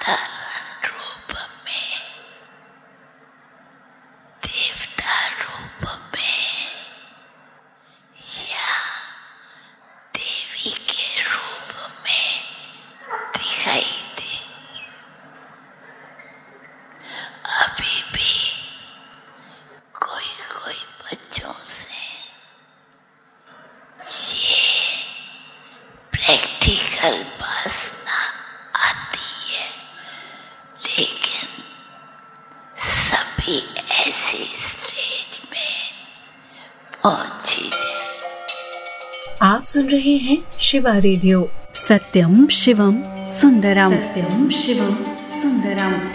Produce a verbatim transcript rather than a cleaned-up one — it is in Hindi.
साधारण रूप में, देवता रूप में या देवी के रूप में दिखाई दे। अभी भी कोई कोई बच्चों से ये प्रैक्टिकल वासना आती है, लेकिन सभी ऐसे स्टेज में पहुंची जाए। आप सुन रहे हैं शिवा रेडियो। सत्यम शिवम सुंदरम। सत्यम शिवम सुंदरम।